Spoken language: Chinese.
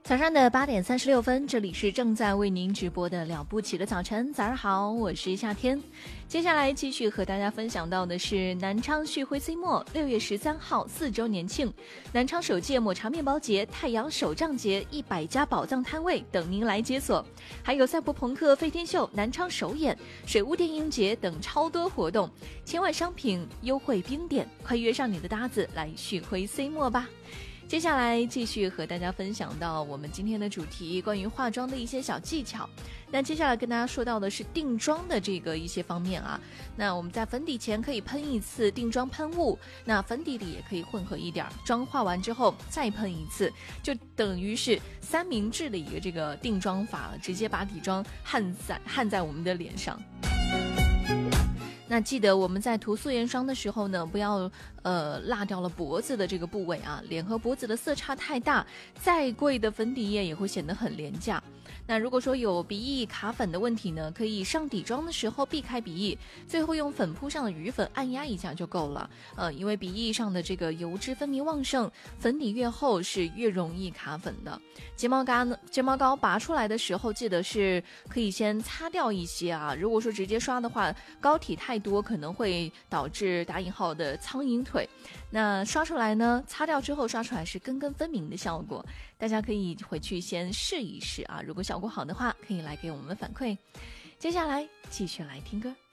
早上的8点36分，这里是正在为您直播的了不起的早晨。早上好，我是夏天。接下来继续和大家分享到的是南昌旭辉 C 墨6月13号4周年庆，南昌首届抹茶面包节、太阳手账节100家宝藏摊位等您来解锁，还有赛博朋克飞天秀、南昌首演、水屋电影节等超多活动，千万商品优惠冰点，快约上你的搭子来旭辉 C 墨吧。接下来继续和大家分享到我们今天的主题，关于化妆的一些小技巧。那接下来跟大家说到的是定妆的这个一些方面啊。那我们在粉底前可以喷一次定妆喷雾，那粉底里也可以混合一点，妆化完之后再喷一次，就等于是三明治的一个这个定妆法了，直接把底妆焊在我们的脸上。那记得我们在涂素颜霜的时候呢，不要落掉了脖子的这个部位啊，脸和脖子的色差太大，再贵的粉底液也会显得很廉价。那如果说有鼻翼卡粉的问题呢，可以上底妆的时候避开鼻翼，最后用粉扑上的余粉按压一下就够了。因为鼻翼上的这个油脂分泌旺盛，粉底越厚是越容易卡粉的。睫毛膏拔出来的时候，记得是可以先擦掉一些啊。如果说直接刷的话，膏体太多可能会导致打引号的苍蝇腿。那刷出来呢，擦掉之后刷出来是根根分明的效果，大家可以回去先试一试啊。如果效果好的话，可以来给我们反馈。接下来继续来听歌。